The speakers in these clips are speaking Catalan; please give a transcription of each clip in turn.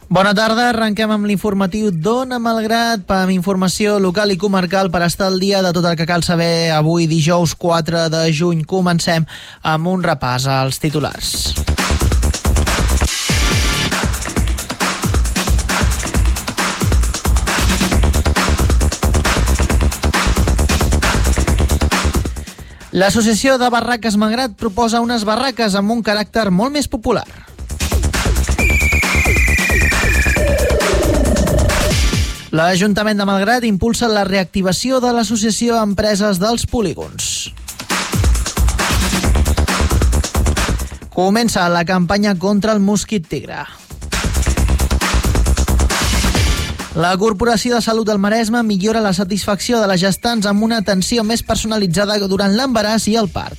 Bona tarda, arrenquem amb l'informatiu d'Ona Malgrat, amb informació local i comarcal per estar al dia de tot el que cal saber avui dijous 4 de juny. Comencem amb un repàs als titulars. L'Associació de Barraques Malgrat proposa unes barraques amb un caràcter molt més popular. L'Ajuntament de Malgrat impulsa la reactivació de l'Associació Empreses dels Polígons. Comença la campanya contra el mosquit tigre. La Corporació de Salut del Maresme millora la satisfacció de les gestants amb una atenció més personalitzada durant l'embaràs i el part.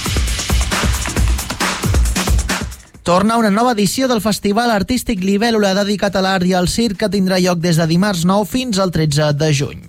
Torna una nova edició del Festival Artístic Libèl·lula dedicat a l'art i al circ que tindrà lloc des de dimarts 9 fins al 13 de juny.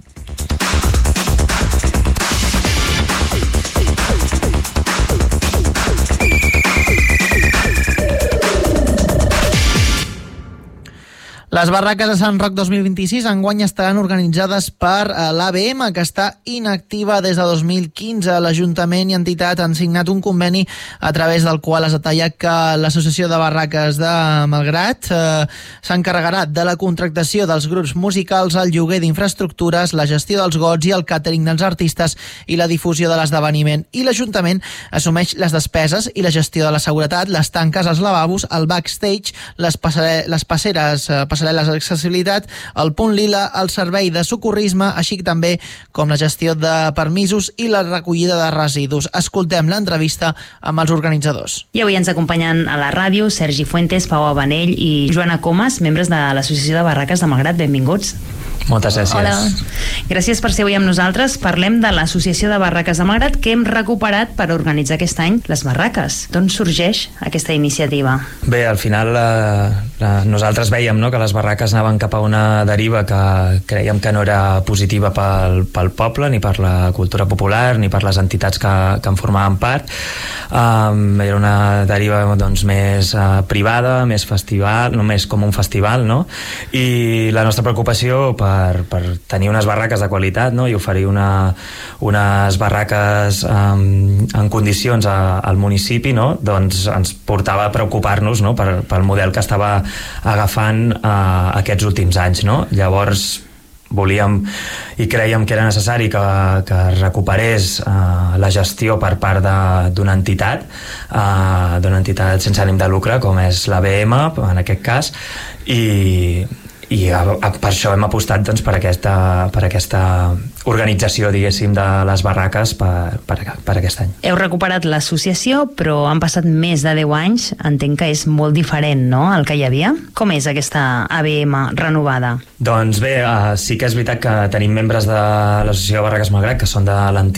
Les barraques de Sant Roc 2026 enguany estaran organitzades per l'ABM, que està inactiva des de 2015. L'Ajuntament i entitat han signat un conveni a través del qual es detalla que l'Associació de Barraques de Malgrat s'encarregarà de la contractació dels grups musicals, el lloguer d'infraestructures, la gestió dels gots i el càtering dels artistes i la difusió de l'esdeveniment. I l'Ajuntament assumeix les despeses i la gestió de la seguretat, les tanques, els lavabos, el backstage, les passeres d'accessibilitat, el punt lila, el servei de socorrisme, així també com la gestió de permisos i la recollida de residus. Escoltem l'entrevista amb els organitzadors. I avui ens acompanyen a la ràdio Sergi Fuentes, Pau Abanell i Joana Comas, membres de l'Associació de Barraques de Malgrat. Benvinguts. Moltes gràcies. Hola. Gràcies per ser avui amb nosaltres. Parlem de l'Associació de Barraques de Malgrat, que hem recuperat per organitzar aquest any les barraques. D'on sorgeix aquesta iniciativa? Bé, al final nosaltres veiem, no, que les barraques anaven cap a una deriva que creiem que no era positiva pel poble, ni per la cultura popular, ni per les entitats que en formaven part. Era una deriva doncs, més privada, més festival, només com un festival, no? I la nostra preocupació per tenir unes barraques de qualitat, no? I oferir unes barraques en condicions al municipi, no? Doncs ens portava a preocupar-nos, no? pel model que estava agafant aquests últims anys, no? Llavors volíem i creiem que era necessari que recuperés la gestió per part d'una entitat sense ànim de lucre, com és l'ABM en aquest cas, i per això hem apostat doncs, per aquesta organització, diguéssim, de les barraques per aquest any. Heu recuperat l'associació, però han passat més de 10 anys. Entenc que és molt diferent, no?, el que hi havia. Com és aquesta ABM renovada? Doncs bé, sí que és veritat que tenim membres de l'Associació de Barraques Malgrat que són de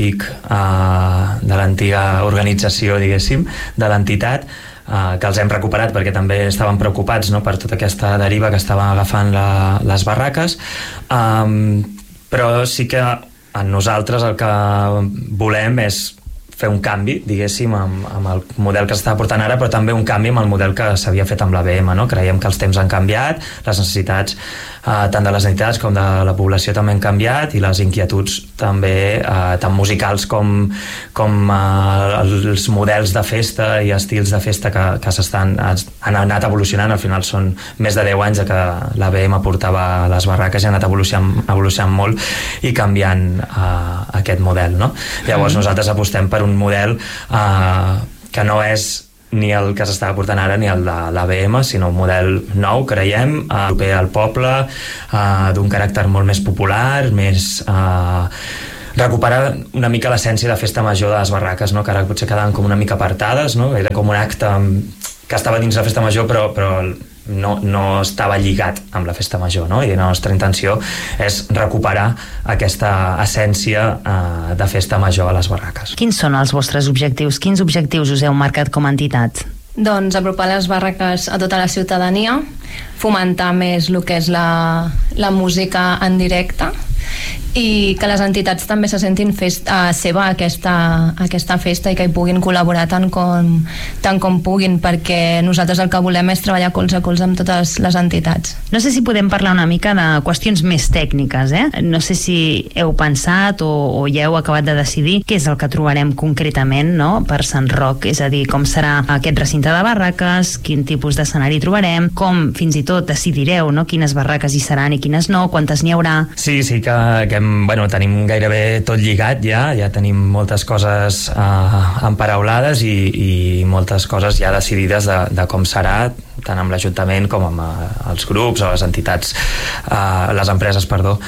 l'antiga organització, diguéssim, de l'entitat, que els hem recuperat perquè també estaven preocupats, no?, per tota aquesta deriva que estaven agafant les barraques, però sí que nosaltres el que volem és fer un canvi, diguéssim, amb el model que s'està portant ara, però també un canvi amb el model que s'havia fet amb l'ABM, no? Creiem que els temps han canviat, les necessitats tant de les entitats com de la població també han canviat, i les inquietuds també, tant musicals com els models de festa i estils de festa que han anat evolucionant. Al final són més de 10 anys que l'ABM portava les barraques i ha anat evolucionant molt i canviant aquest model, no? Llavors nosaltres apostem per un model que no és ni el que s'estava portant ara ni el de l'ABM, sinó un model nou, creiem, proper al poble, d'un caràcter molt més popular, més recuperar una mica l'essència de festa major de les barraques, no? Que ara potser quedaven com una mica apartades, no? Era com un acte que estava dins la festa major, però no estava lligat amb la festa major, no? I la nostra intenció és recuperar aquesta essència de festa major a les barraques. Quins són els vostres objectius? Quins objectius us heu marcat com a entitat? Doncs apropar les barraques a tota la ciutadania, fomentar més el que és la música en directe i que les entitats també se sentin seva aquesta festa i que hi puguin col·laborar tant com puguin, perquè nosaltres el que volem és treballar colze a colze amb totes les entitats. No sé si podem parlar una mica de qüestions més tècniques, no sé si heu pensat o ja heu acabat de decidir què és el que trobarem concretament, no?, per Sant Roc, és a dir, com serà aquest recinte de barraques, quin tipus d'escenari trobarem, com fins i tot decidireu, no?, quines barraques hi seran i quines no, quantes n'hi haurà. Sí, que tenim gairebé tot lligat ja tenim moltes coses emparaulades i moltes coses ja decidides de com serà, tant amb l'Ajuntament com amb els grups o les entitats, les empreses,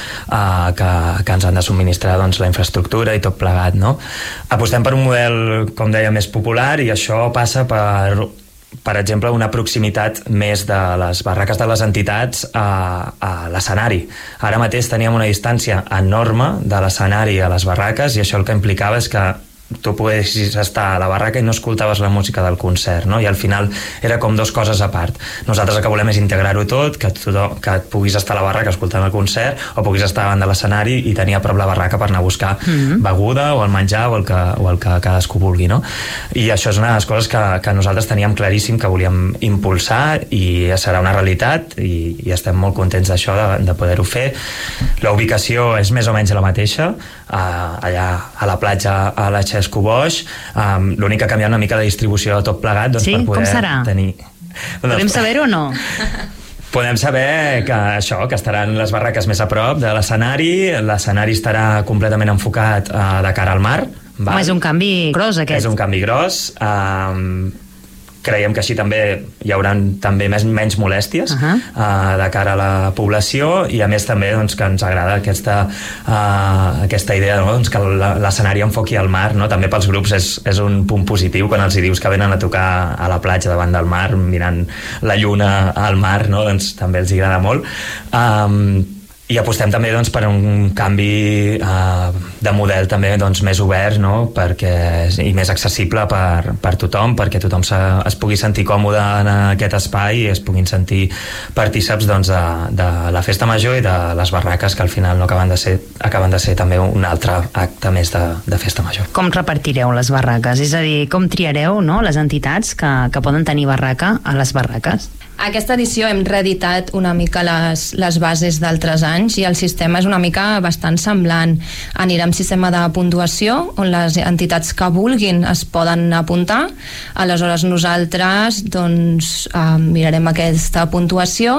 que ens han de subministrar la infraestructura i tot plegat, no? Apostem per un model, com deia, més popular, i això passa per exemple, una proximitat més de les barraques de les entitats a l'escenari. Ara mateix teníem una distància enorme de l'escenari a les barraques, i això el que implicava és que tu poguessis estar a la barraca i no escoltaves la música del concert, no? I al final era com dos coses a part. Nosaltres el que volem és integrar-ho tot, que et puguis estar a la barraca escoltant el concert, o puguis estar davant de l'escenari i tenir a prop la barraca per anar a buscar beguda o el menjar o el que cadascú vulgui, no? I això és una de les coses que nosaltres teníem claríssim que volíem impulsar, i serà una realitat, i estem molt contents d'això, de poder-ho fer. La ubicació és més o menys la mateixa, allà a la platja, a la Xesco Boix. L'únic que ha canviat una mica la distribució de tot plegat, sí? Per poder tenir... Podem saber-ho o no? Podem saber que estaran les barraques més a prop de l'escenari estarà completament enfocat de cara al mar. Home, és un canvi gros, aquest. És un canvi gros. Creiem que així també hi haurà també menys molèsties de cara a la població, i a més també que ens agrada aquesta idea, no? Que l'escenari enfoqui al mar, no? També pels grups és un punt positiu quan els hi dius que venen a tocar a la platja davant del mar mirant la lluna al mar, no? També els agrada molt. I apostem també per un canvi de model també més obert, no? I més accessible per tothom, perquè tothom es pugui sentir còmode en aquest espai i es puguin sentir partíceps de la festa major i de les barraques, que al final no acaben de ser també un altre acte més de festa major. Com repartireu les barraques? És a dir, com triareu, no?, les entitats que poden tenir barraca a les barraques? Aquesta edició hem reeditat una mica les bases d'altres anys, i el sistema és una mica bastant semblant. Anirà amb sistema de puntuació, on les entitats que vulguin es poden apuntar. Aleshores nosaltres mirarem aquesta puntuació,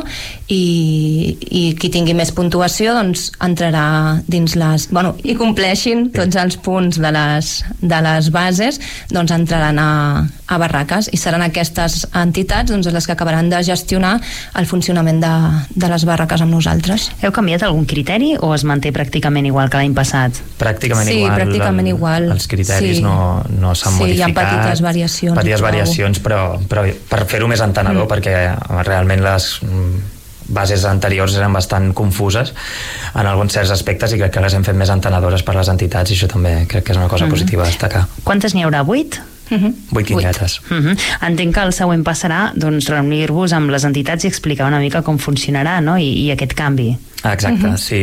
i qui tingui més puntuació entrarà dins i compleixin tots els punts de les bases, entraran a barraques, i seran aquestes entitats les que acabaran de gestionar el funcionament de les barraques amb nosaltres. Heu canviat algun criteri o es manté pràcticament igual que l'any passat? Pràcticament igual. Sí, pràcticament igual. Els criteris no s'han modificat. Sí, hi ha petites variacions. Però per fer-ho més entenedor, perquè realment les bases anteriors eren bastant confuses en alguns certs aspectes, i crec que les hem fet més entenedores per les entitats, i això també crec que és una cosa positiva a destacar. Quantes n'hi haurà? 8? 8 guinguetes. Entenc que el següent passarà reunir-vos amb les entitats i explicar una mica com funcionarà, no?, i aquest canvi. Exacte, sí.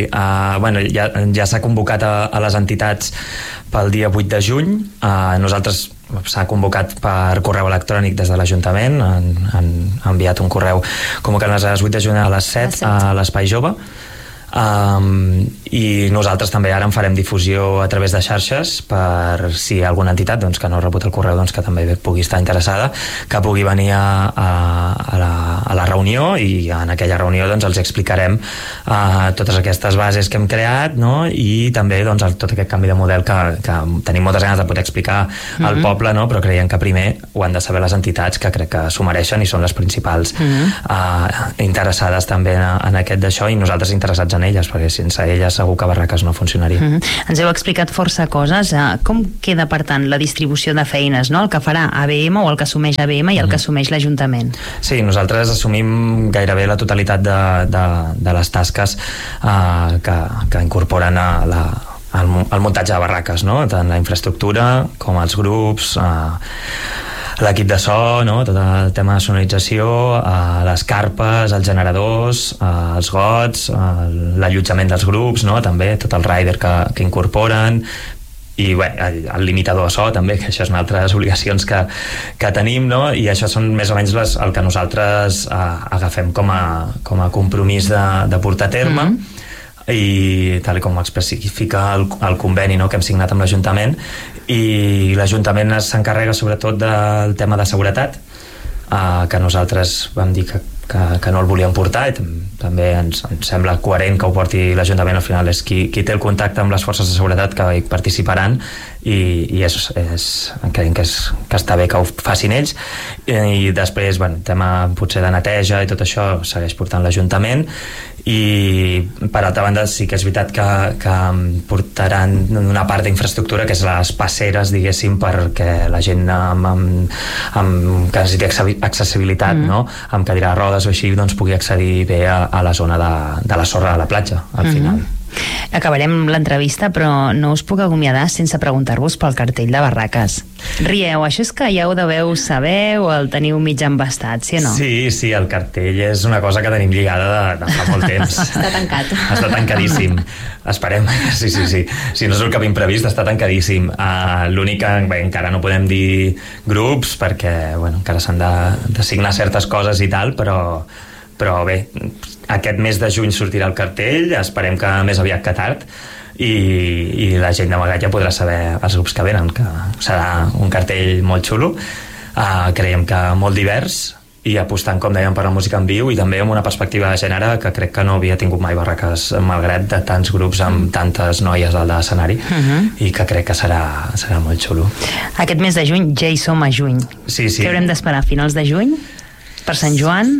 Ja s'ha convocat a les entitats pel dia 8 de juny. Nosaltres s'ha convocat per correu electrònic des de l'Ajuntament, han enviat un correu convocant les 8 de juny a les 7 a l'Espai Jove. I nosaltres també ara en farem difusió a través de xarxes, per si hi ha alguna entitat que no ha rebut el correu, que també pugui estar interessada, que pugui venir a la reunió, i en aquella reunió els explicarem totes aquestes bases que hem creat, no? I també tot aquest canvi de model que tenim moltes ganes de poder explicar al poble, no? Però creiem que primer ho han de saber les entitats, que crec que s'ho mereixen i són les principals interessades també en aquest d'això, i nosaltres interessats en elles, perquè sense elles segur que barraques no funcionaria. Ens heu explicat força coses. Com queda, per tant, la distribució de feines, no? El que farà ABM, o el que assumeix ABM, i el que assumeix l'Ajuntament? Sí, nosaltres assumim gairebé la totalitat de les tasques que incorporen el muntatge de barraques, no? Tant la infraestructura com els grups, l'equip de so, no? Tot el tema de sonorització, les carpes, els generadors, els gots, l'allotjament dels grups, no? També tot el rider que incorporen, i bé, el limitador de so també, que això és una altra de les obligacions que tenim, no? I això són més o menys el que nosaltres agafem com a compromís de portar a terme. I tal com especifica el conveni, no?, que hem signat amb l'Ajuntament, i l'Ajuntament s'encarrega sobretot del tema de seguretat, que nosaltres vam dir que no el volíem portar, i també ens sembla coherent que ho porti l'Ajuntament. Al final és qui té el contacte amb les forces de seguretat que hi participaran, i creiem que està bé que ho facin ells. I després, tema potser de neteja i tot això segueix portant l'Ajuntament. I per altra banda sí que és veritat que portaran una part d'infraestructura, que és les passeres, diguéssim, perquè la gent que necessiti accessibilitat, no?, amb cadira de rodes o així, doncs pugui accedir bé a la zona de la sorra de la platja, al final. Acabarem l'entrevista, però no us puc acomiadar sense preguntar-vos pel cartell de barraques. Rieu, això és que ja ho deveu saber o el teniu mig embastat, sí o no? Sí, el cartell és una cosa que tenim lligada de fa molt temps. Està tancat. Està tancadíssim. Esperem, sí. Si no surt cap imprevist, està tancadíssim. L'únic que encara no podem dir grups, perquè encara s'han de signar certes coses i tal, però bé, aquest mes de juny sortirà el cartell, esperem que més aviat que tard, i la gent de Malgrat ja podrà saber els grups que venen, que serà un cartell molt xulo, creiem que molt divers, i apostant, com dèiem, per la música en viu, i també amb una perspectiva de gènere que crec que no havia tingut mai Barraques Malgrat, de tants grups amb tantes noies al l'escenari, i que crec que serà molt xulo. Aquest mes de juny ja hi som a juny. Sí. Què haurem d'esperar? Finals de juny? Per Sant Joan?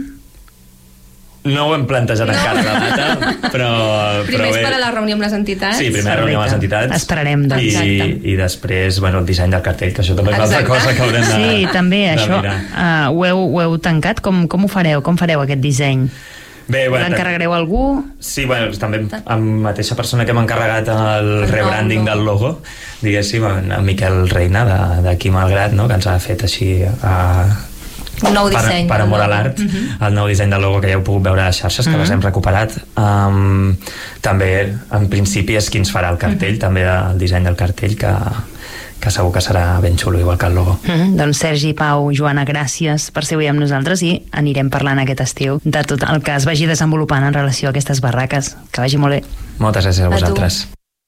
No ho hem plantejat encara la data, però primer és per a la reunió amb les entitats. Sí, primer reunió amb les entitats. Esperarem, doncs. I després, el disseny del cartell, que això també és una altra cosa que haurem de mirar. Sí, també, això. Ho heu tancat? Com ho fareu? Com fareu aquest disseny? Bé, l'encarregareu a algú? Sí, també amb la mateixa persona que hem encarregat el rebranding del logo, diguéssim, en Miquel Reina, d'aquí Malgrat, no?, que ens ha fet així un nou disseny per amor a l'art, el nou disseny del logo, que ja heu pogut veure a les xarxes, que les hem recuperat. També en principi és qui ens farà el cartell, també el disseny del cartell, que segur que serà ben xulo, igual que el logo. Doncs Sergi, Pau, Joana, gràcies per ser avui amb nosaltres, i anirem parlant aquest estiu de tot el que es vagi desenvolupant en relació a aquestes barraques. Que vagi molt bé. Moltes gràcies a vosaltres.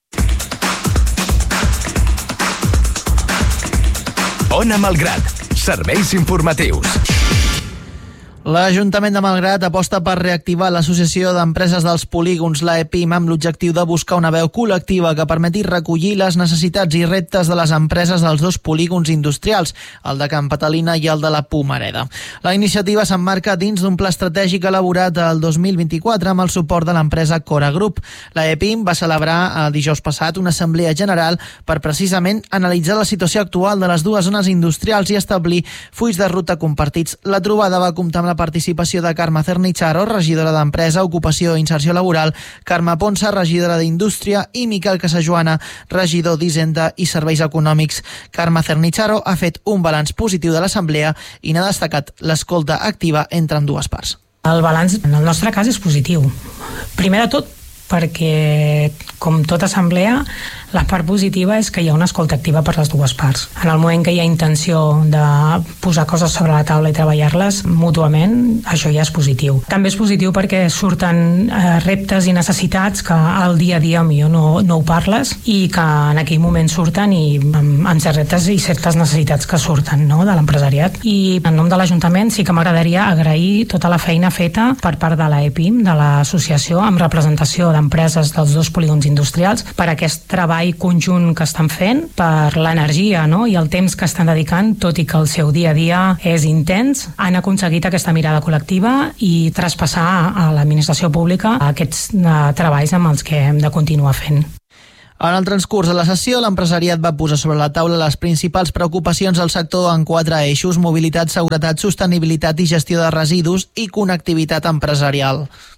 Ona Malgrat, serveis informatius. L'Ajuntament de Malgrat aposta per reactivar l'Associació d'Empreses dels Polígons, l'AEPIM, amb l'objectiu de buscar una veu col·lectiva que permeti recollir les necessitats i reptes de les empreses dels dos polígons industrials, el de Can Patalina i el de la Pomareda. La iniciativa s'emmarca dins d'un pla estratègic elaborat el 2024 amb el suport de l'empresa Cora Group. L'AEPIM va celebrar el dijous passat una assemblea general per precisament analitzar la situació actual de les dues zones industrials i establir fulls de ruta compartits. La trobada va comptar amb la participació de Carme Cernicharo, regidora d'Empresa, Ocupació i Inserció Laboral, Carme Ponsa, regidora d'Indústria, i Miquel Casajoana, regidor d'Hisenda i Serveis Econòmics. Carme Cernicharo ha fet un balanç positiu de l'assemblea i n'ha destacat l'escolta activa entre ambdues parts. El balanç, en el nostre cas, és positiu. Primer de tot, perquè, com tota assemblea, la part positiva és que hi ha una escolta activa per les dues parts. En el moment que hi ha intenció de posar coses sobre la taula i treballar-les mútuament, això ja és positiu. També és positiu perquè surten reptes i necessitats que al dia a dia millor no ho parles, i que en aquell moment surten, i amb certs reptes i certes necessitats que surten, no?, de l'empresariat. I en nom de l'Ajuntament sí que m'agradaria agrair tota la feina feta per part de l'AEPIM, de l'associació, amb representació d'empreses dels dos polígons industrials, per aquest treball conjunt que estan fent, per l'energia, no?, i el temps que estan dedicant, tot i que el seu dia a dia és intens. Han aconseguit aquesta mirada col·lectiva i traspassar a l'administració pública aquests treballs amb els que hem de continuar fent. En el transcurs de la sessió, l'empresariat va posar sobre la taula les principals preocupacions del sector en 4 eixos: mobilitat, seguretat, sostenibilitat i gestió de residus i connectivitat empresarial.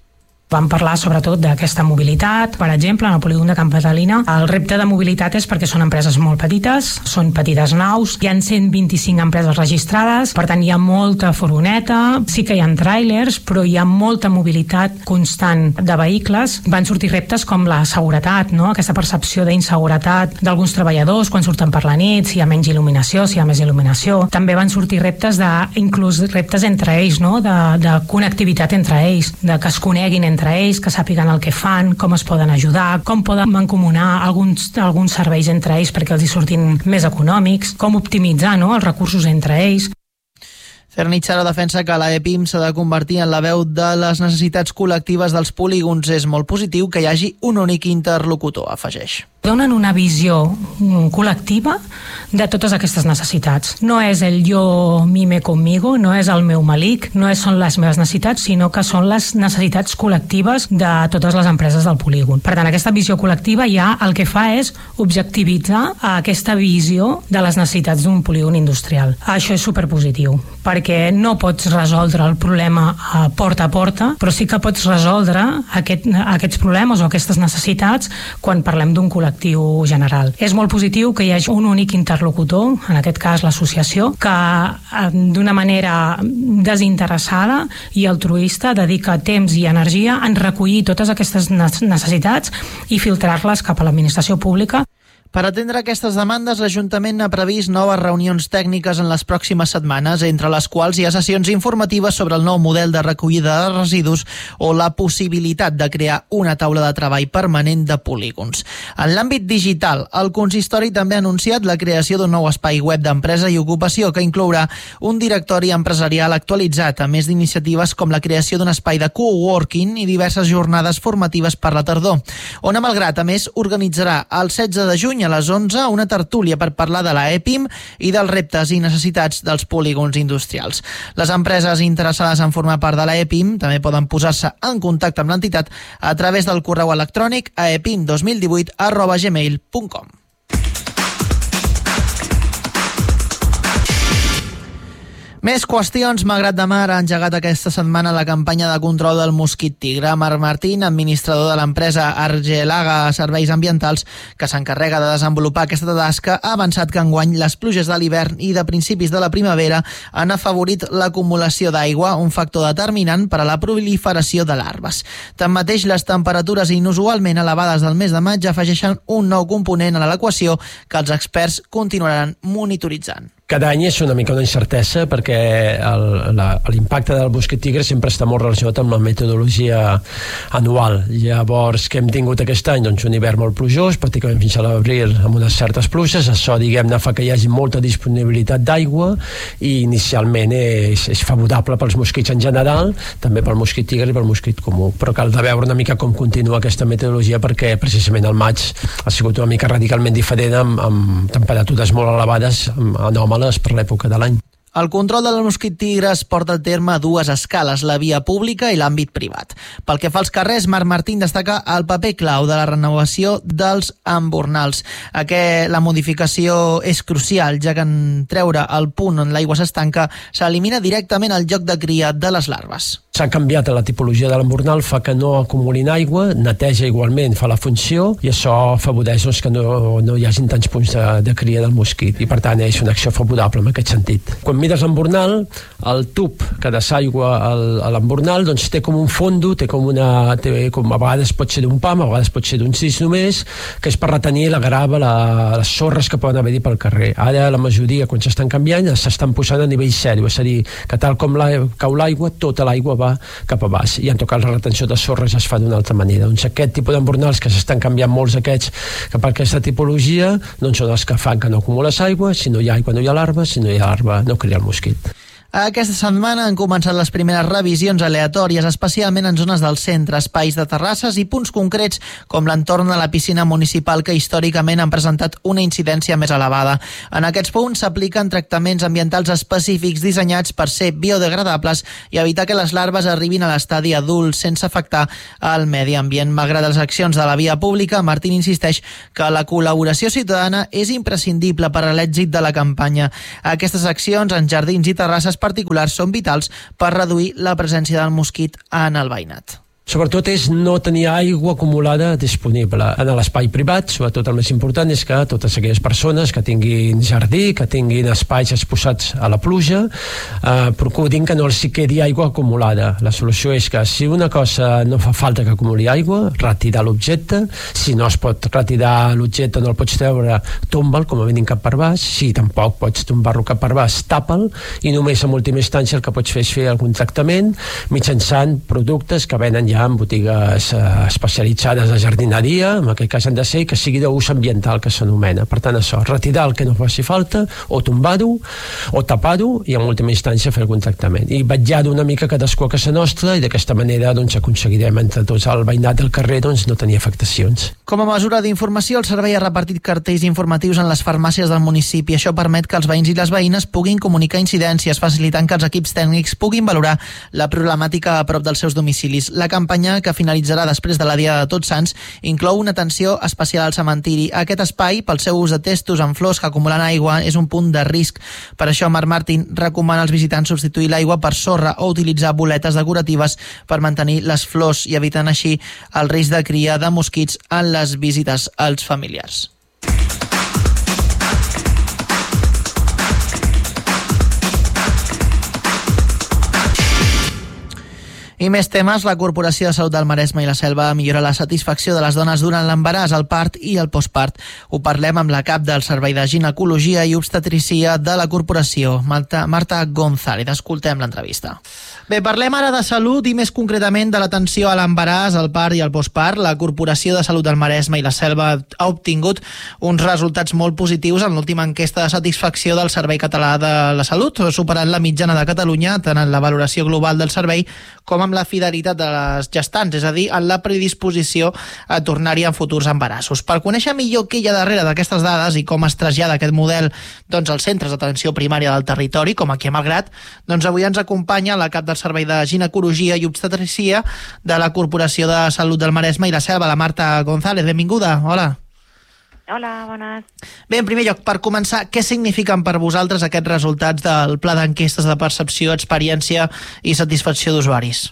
Vam parlar sobretot d'aquesta mobilitat. Per exemple, en el polígon de Camp Catalina, el repte de mobilitat és perquè són empreses molt petites, són petites naus, hi ha 125 empreses registrades, per tant hi ha molta furgoneta, sí que hi ha tràilers, però hi ha molta mobilitat constant de vehicles. Van sortir reptes com la seguretat, no? Aquesta percepció d'inseguretat d'alguns treballadors quan surten per la nit, si hi ha menys il·luminació, si hi ha més il·luminació. També van sortir reptes inclús reptes entre ells, no? de connectivitat entre ells, de que es coneguin entre ells, que sàpiguen el que fan, com es poden ajudar, com poden mancomunar alguns serveis entre ells perquè els hi surtin més econòmics, com optimitzar, no?, els recursos entre ells. Fernicharo defensa que la EPIM s'ha de convertir en la veu de les necessitats col·lectives dels polígons. És molt positiu que hi hagi un únic interlocutor, afegeix. Donen una visió col·lectiva de totes aquestes necessitats. No és el yo mime conmigo, no és el meu malic, no són les meves necessitats, sinó que són les necessitats col·lectives de totes les empreses del polígon. Per tant, aquesta visió col·lectiva ja el que fa és objectivitzar aquesta visió de les necessitats d'un polígon industrial. Això és superpositiu, perquè no pots resoldre el problema porta a porta, però sí que pots resoldre aquests problemes o aquestes necessitats quan parlem d'un col·lectiu general. És molt positiu que hi hagi un únic interlocutor, en aquest cas l'associació, que d'una manera desinteressada i altruista dedica temps i energia en recollir totes aquestes necessitats i filtrar-les cap a l'administració pública. Per atendre aquestes demandes, l'Ajuntament ha previst noves reunions tècniques en les pròximes setmanes, entre les quals hi ha sessions informatives sobre el nou model de recollida de residus o la possibilitat de crear una taula de treball permanent de polígons. En l'àmbit digital, el consistori també ha anunciat la creació d'un nou espai web d'empresa i ocupació que inclourà un directori empresarial actualitzat, a més d'iniciatives com la creació d'un espai de coworking i diverses jornades formatives per la tardor. Ona Malgrat, a més, organitzarà el 16 de juny a les 11 una tertúlia per parlar de la EPIM i dels reptes i necessitats dels polígons industrials. Les empreses interessades en formar part de la EPIM també poden posar-se en contacte amb l'entitat a través del correu electrònic a epim2018@gmail.com. Més qüestions. Malgrat de Mar ha engegat aquesta setmana la campanya de control del mosquit tigre. Marc Martín, administrador de l'empresa Argelaga Serveis Ambientals, que s'encarrega de desenvolupar aquesta tasca, ha avançat que enguany les pluges de l'hivern i de principis de la primavera han afavorit l'acumulació d'aigua, un factor determinant per a la proliferació de larves. Tanmateix, les temperatures inusualment elevades del mes de maig afegeixen un nou component a l'equació que els experts continuaran monitoritzant. Cada any és una mica una incertesa perquè l'impacte del mosquit tigre sempre està molt relacionat amb la metodologia anual. Llavors, què hem tingut aquest any? Doncs un hivern molt plujós, pràcticament fins a l'abril amb unes certes pluges. Això, diguem-ne, fa que hi hagi molta disponibilitat d'aigua i inicialment és favorable pels mosquits en general, també pel mosquit tigre i pel mosquit comú. Però cal de veure una mica com continua aquesta metodologia perquè precisament el maig ha sigut una mica radicalment diferent amb temperatures molt elevades anòmales per l'època de l'any. El control del mosquit tigre es porta a terme a dues escales, la via pública i l'àmbit privat. Pel que fa als carrers, Marc Martín destaca el paper clau de la renovació dels embornals. La modificació és crucial, ja que en treure el punt on l'aigua s'estanca s'elimina directament el lloc de cria de les larves. S'ha canviat la tipologia de l'embornal, fa que no acumulin aigua, neteja igualment, fa la funció i això afavoreix que no hi hagin tants punts de cria del mosquit i per tant és una acció favorable en aquest sentit. Quan mires l'embornal, el tub que desaigua a l'embornal doncs té com un fondo, com a vegades pot ser d'un pam, a vegades pot ser d'un cis només, que és per retenir la grava, les sorres que poden haver-hi pel carrer. Ara la majoria, quan s'estan canviant, s'estan posant a nivell zero, és a dir, que tal com cau l'aigua, tota l'aigua va cap a baix i en tot cas la retenció de sorres es fa d'una altra manera. Doncs aquest tipus d'embornals que s'estan canviant molts aquests cap a aquesta tipologia doncs són els que fan que no acumules aigua, si no hi ha aigua no hi ha larva, si no hi ha larva no crea el mosquit. Aquesta setmana han començat les primeres revisions aleatòries, especialment en zones del centre, espais de terrasses i punts concrets com l'entorn de la piscina municipal que històricament han presentat una incidència més elevada. En aquests punts s'apliquen tractaments ambientals específics dissenyats per ser biodegradables i evitar que les larves arribin a l'estadi adult sense afectar el medi ambient. Malgrat les accions de la via pública, Martín insisteix que la col·laboració ciutadana és imprescindible per a l'èxit de la campanya. Aquestes accions en jardins i terrasses particulars són vitals per reduir la presència del mosquit en el veïnat. Sobretot és no tenir aigua acumulada disponible en l'espai privat. Sobretot el més important és que totes aquelles persones que tinguin jardí, que tinguin espais exposats a la pluja, procurin que no els hi quedi aigua acumulada. La solució és que si una cosa no fa falta que acumuli aigua, retirar l'objecte. Si no es pot retirar l'objecte, no el pots treure, tomba'l com a mínim cap per baix. Si tampoc pots tombar-lo cap per baix, tapa'l, i només en última instància el que pots fer és fer algun tractament mitjançant productes que venen ja en botigues especialitzades de jardineria, en aquest cas han de ser que sigui d'ús ambiental, que s'anomena. Per tant, això, retirar el que no faci falta, o tombar-ho, o tapar-ho, i en última instància fer algun tractament. I vetllar-ho una mica cadascú a casa nostra, i d'aquesta manera doncs, aconseguirem entre tots el veïnat del carrer doncs, no tenir afectacions. Com a mesura d'informació, el servei ha repartit cartells informatius en les farmàcies del municipi. Això permet que els veïns i les veïnes puguin comunicar incidències, facilitant que els equips tècnics puguin valorar la problemàtica a prop dels seus domicilis. La campanya, que finalitzarà després de la Dia de Tots Sants, inclou una atenció especial al cementiri. Aquest espai, pel seu ús de testos amb flors que acumulen aigua, és un punt de risc. Per això, Marc Martín recomana als visitants substituir l'aigua per sorra o utilitzar boletes decoratives per mantenir les flors i evitant així el risc de cria de mosquits en les visites als familiars. I més temes. La Corporació de Salut del Maresme i la Selva millora la satisfacció de les dones durant l'embaràs, el part i el postpart. Ho parlem amb la cap del Servei de Ginecologia i Obstetrícia de la Corporació, Marta González. Escoltem l'entrevista. Bé, parlem ara de salut i més concretament de l'atenció a l'embaràs, el part i el postpart. La Corporació de Salut del Maresme i la Selva ha obtingut uns resultats molt positius en l'última enquesta de satisfacció del Servei Català de la Salut, superant la mitjana de Catalunya, tant en la valoració global del servei com amb la fidelitat de les gestants, és a dir, en la predisposició a tornar-hi en futurs embarassos. Per conèixer millor què hi ha darrere d'aquestes dades i com es trasllada aquest model doncs, als centres d'atenció primària del territori, com aquí a Malgrat, doncs avui ens acompanya la cap del Servei de Ginecologia i Obstetrícia de la Corporació de Salut del Maresme i la Selva, la Marta González. Benvinguda, hola. Hola, bones. Bé, en primer lloc, per començar, què signifiquen per vosaltres aquests resultats del pla d'enquestes de percepció, experiència i satisfacció d'usuaris?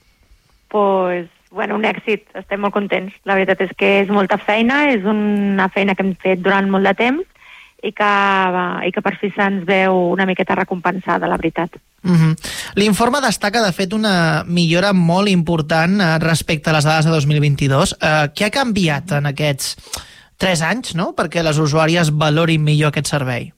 Pues, bueno, un èxit, estem molt contents. La veritat és que és molta feina, és una feina que hem fet durant molt de temps i que per fi se'ns veu una miqueta recompensada, la veritat. L'informe destaca, de fet, una millora molt important respecte a les dades de 2022. Què ha canviat en aquests 3 anys, no?, perquè les usuàries valorin millor aquest servei?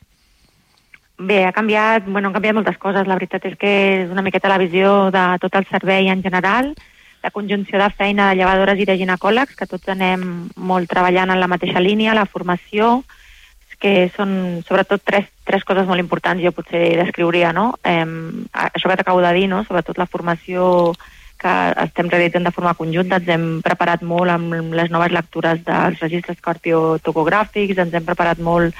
Bé, han canviat moltes coses. La veritat és que és una miqueta la visió de tot el servei en general, la conjunció de feina de llevadores i de ginecòlegs, que tots anem molt treballant en la mateixa línia, la formació, que són sobretot tres coses molt importants, jo potser descriuria, no? Això que t'acabo de dir, no? Sobretot la formació que estem realitzant de forma conjunta, ens hem preparat molt amb les noves lectures dels registres cardiotocogràfics, ens hem preparat molt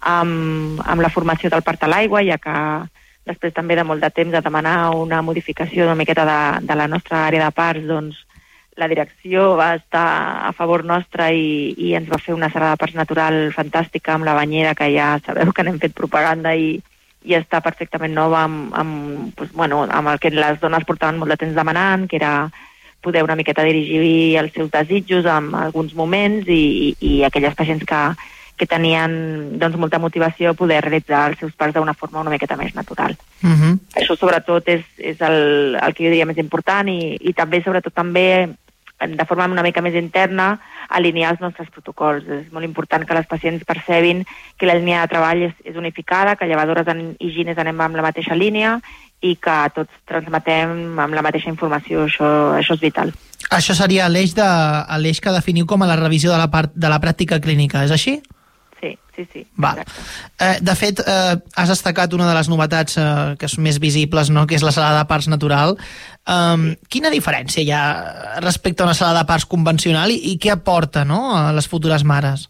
amb la formació del part a l'aigua, ja que després també de molt de temps de demanar una modificació una miqueta de la nostra àrea de parts, doncs la direcció va estar a favor nostra i ens va fer una sala de parts natural fantàstica amb la banyera, que ja sabeu que n'hem fet propaganda i està perfectament nova amb el que les dones portaven molt de temps demanant, que era poder una miqueta dirigir els seus desitjos en alguns moments i aquelles pacients que tenien doncs, molta motivació a poder realitzar els seus parts d'una forma una miqueta més natural. Això sobretot és el que jo diria més important i també, sobretot també, de forma una mica més interna, alinear els nostres protocols. És molt important que les pacients percebin que la línia de treball és unificada, que llevadores i gines anem amb la mateixa línia i que tots transmetem amb la mateixa informació. Això és vital. Això seria l'eix que definiu com a la revisió de la pràctica clínica, és així? Sí. Val. De fet, has destacat una de les novetats que són més visibles, no?, que és la sala de parts natural. Quina diferència hi ha respecte a una sala de parts convencional i què aporta, no?, a les futures mares?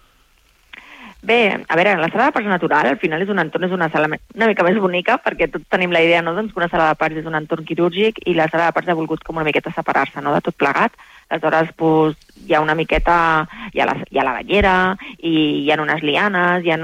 Bé, a veure, la sala de parts natural al final és una sala una mica més bonica, perquè tots tenim la idea, no?, doncs, que una sala de parts és un entorn quirúrgic i la sala de parts ha volgut com una miqueta separar-se, no?, de tot plegat. Aleshores, doncs, hi ha una miqueta, hi ha la banyera, i hi ha unes lianes, hi ha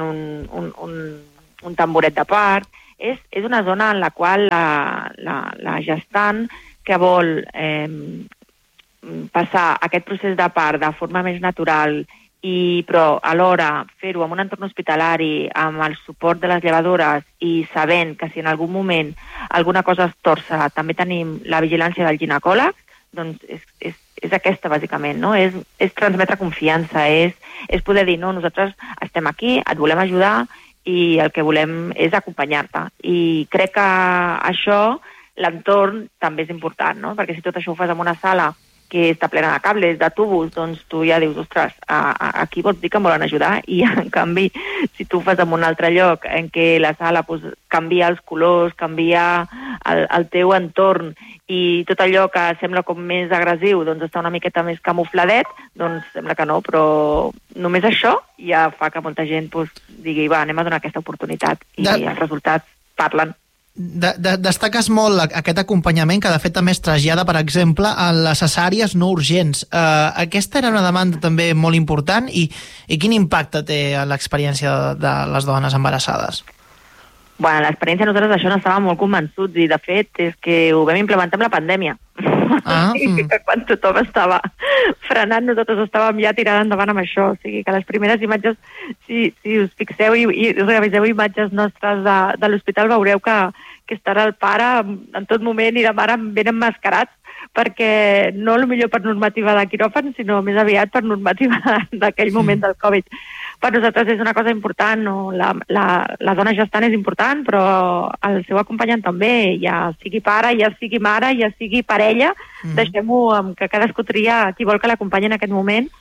un tamboret de part. És una zona en la qual la gestant que vol passar aquest procés de part de forma més natural però alhora fer-ho en un entorn hospitalari amb el suport de les llevadores i sabent que si en algun moment alguna cosa es torça també tenim la vigilància del ginecòleg, doncs és aquesta bàsicament, no? És transmetre confiança, és poder dir, no, nosaltres estem aquí, et volem ajudar i el que volem és acompanyar-te. I crec que això, l'entorn, també és important, no? Perquè si tot això ho fas en una sala que està plena de cables, de tubos, doncs tu ja dius, ostres, aquí vols dir que em volen ajudar, i en canvi, si tu ho fas en un altre lloc en què la sala canvia els colors, canvia el teu entorn, i tot allò que sembla com més agressiu doncs està una miqueta més camufladet, doncs sembla que no, però només això ja fa que molta gent digui, va, anem a donar aquesta oportunitat, i els resultats parlen. Destaques molt aquest acompanyament que de fet també es trasllada, per exemple, a les cesàries no urgents. Aquesta era una demanda també molt important i quin impacte té en l'experiència de les dones embarassades? Bueno, l'experiència nosaltres d'això n'estàvem molt convençuts i de fet és que ho vam implementar amb la pandèmia. O sigui que quan tothom estava frenant, nosaltres estàvem ja tirant endavant amb això. O sigui que les primeres imatges, si us fixeu i reviseu imatges nostres de l'hospital, veureu que estarà el pare en tot moment i la mare ben emmascarats, perquè no millor per normativa de quiròfan, sinó més aviat per normativa d'aquell moment del Covid. Per nosaltres és una cosa important, no? La dona gestant és important, però el seu acompanyant també, ja sigui pare, ja sigui mare, ja sigui parella, deixem-ho que cadascú tria qui vol que l'acompanyi en aquest moment,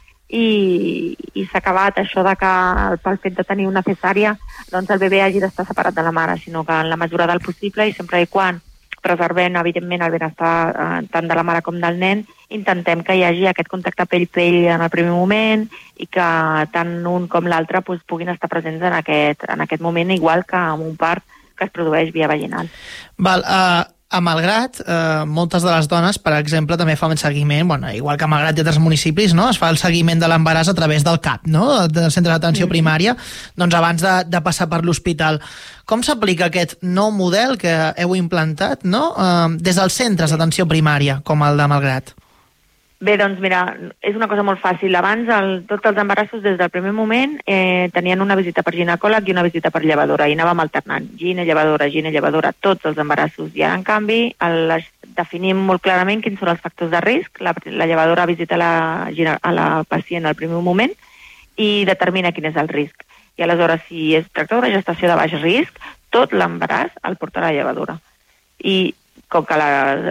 i s'ha acabat això de que pel fet de tenir una cesària doncs el bebè hagi d'estar separat de la mare, sinó que en la mesura del possible i sempre i quan preservem, evidentment, el benestar tant de la mare com del nen, intentem que hi hagi aquest contacte pell-pell en el primer moment i que tant un com l'altre puguin estar presents en aquest moment, igual que en un part que es produeix via vaginal. Val, a Malgrat, moltes de les dones, per exemple, també fan seguiment, bueno, igual que a Malgrat i altres municipis, no? Es fa el seguiment de l'embaràs a través del CAP, no? Del centre d'atenció primària, doncs abans de passar per l'hospital. Com s'aplica aquest nou model que heu implantat, no? Des dels centres d'atenció primària, com el de Malgrat? Bé, doncs mira, és una cosa molt fàcil. Abans, tots els embarassos des del primer moment tenien una visita per ginecòleg i una visita per llevadora, i anàvem alternant, gine-llevadora, tots els embarassos. I ara, en canvi, definim molt clarament quins són els factors de risc. La llevadora visita a la pacient al primer moment i determina quin és el risc. I aleshores, si es tracta d'una gestació de baix risc, tot l'embaràs el porta la llevadora. I com que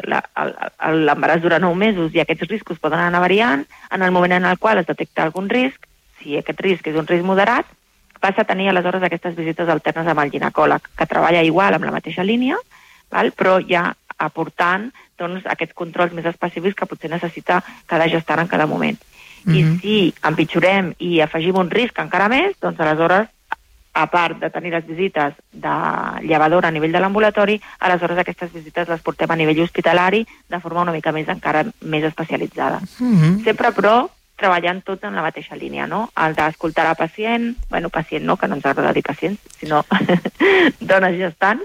l'embaràs dura 9 mesos i aquests riscos poden anar variant, en el moment en el qual es detecta algun risc, si aquest risc és un risc moderat, passa a tenir aleshores aquestes visites alternes amb el ginecòleg, que treballa igual amb la mateixa línia, però ja aportant aquests controls més específics que potser necessita cada gestant en cada moment. I si empitjorem i afegim un risc encara més, doncs aleshores, a part de tenir les visites de llevadora a nivell de l'ambulatori, aleshores aquestes visites les portem a nivell hospitalari de forma una mica encara més especialitzada. Sempre, però, treballant tots en la mateixa línia, no? El d'escoltar a pacient, pacient no, que no ens agrada dir pacients, sinó dones gestants,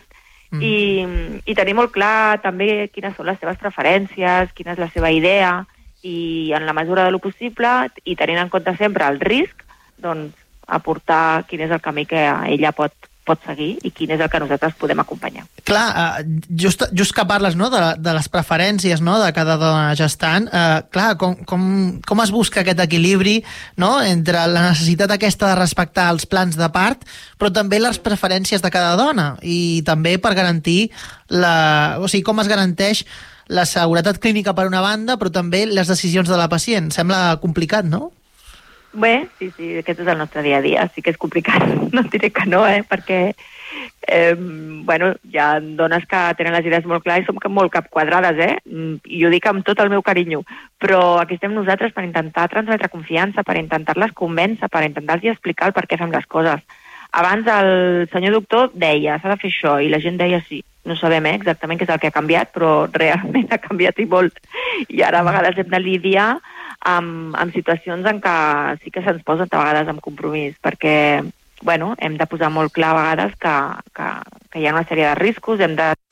i tenir molt clar també quines són les seves preferències, quina és la seva idea, i en la mesura de lo possible, i tenint en compte sempre el risc, doncs aportar quin és el camí que ella pot seguir i quin és el que nosaltres podem acompanyar. Clar, just que parles, no, de les preferències, no, de cada dona gestant, clar, com es busca aquest equilibri, no, entre la necessitat aquesta de respectar els plans de part, però també les preferències de cada dona, i també per garantir com es garanteix la seguretat clínica per una banda, però també les decisions de la pacient. Sembla complicat, no? Bé, sí, aquest és el nostre dia a dia, sí que és complicat, no diré que no, perquè hi ha dones que tenen les idees molt clares i som molt capquadrades, i ho dic amb tot el meu carinyo, però aquí estem nosaltres per intentar transmetre confiança, per intentar-les convèncer, per intentar-los explicar el per què fem les coses. Abans el senyor doctor deia, s'ha de fer això, i la gent deia sí. No sabem exactament què és el que ha canviat, però realment ha canviat i molt. I ara a vegades hem de lidiar amb situacions en què sí que se'ns posen a vegades amb compromís, perquè hem de posar molt clar a vegades que hi ha una sèrie de riscos, hem de